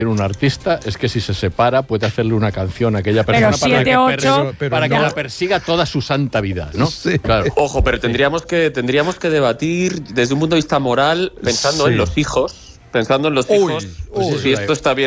un artista es que si se separa puede hacerle una canción a aquella persona para que la persiga toda su santa vida, ¿no? Sí. Claro. Ojo, pero tendríamos que debatir desde un punto de vista moral, pensando en los hijos. Si esto está bien